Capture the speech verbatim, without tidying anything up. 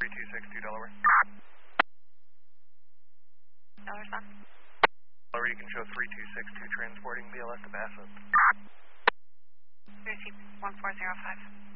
three two six two Delaware. Dollar sign. Delaware, you can show three two six two transporting B L S to Bassett. Receipt one four zero five.